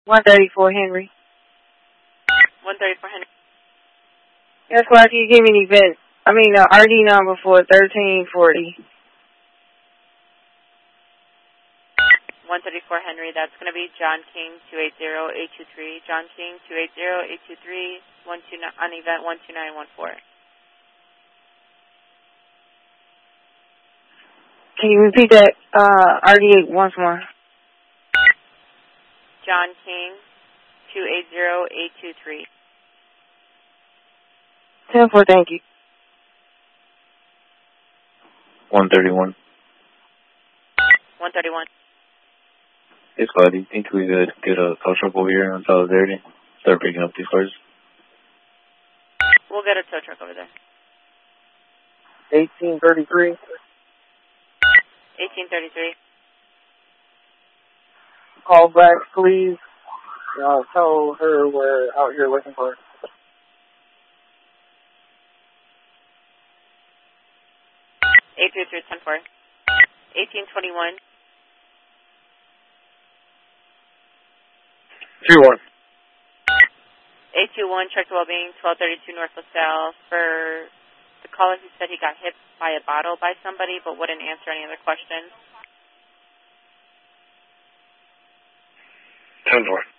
134 Henry. 134 Henry. That's why you give me an event. RD number for 1340. 134 Henry, that's going to be John King 280-823. John King 280-823 on event 12914. Can you repeat that RD8 once more? John King 280-823. 10-4, thank you. 131. 131. Hey, Scott, do you think we could get a tow truck over here on Solidarity? Start picking up these cars? We'll get a tow truck over there. 1833. 1833. Call back, please. Tell her we're out here looking for her. 833-10-4. 1821. 2-1. 821, Truck to Wellbeing, 1232 North LaSalle. For the caller who said he got hit by a bottle by somebody but wouldn't answer any other questions. 10-4.